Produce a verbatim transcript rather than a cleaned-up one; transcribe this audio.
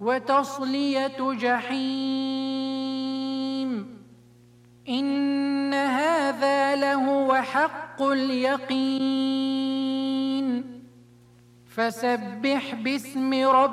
وتصلية جحيم. إن هذا لهو حق اليقين. فسبح باسم ربك